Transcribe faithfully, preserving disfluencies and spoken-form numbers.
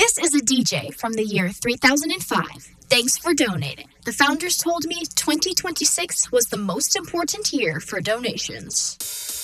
This is a D J from the year three thousand five. Thanks for donating. The founders told me twenty twenty-six was the most important year for donations.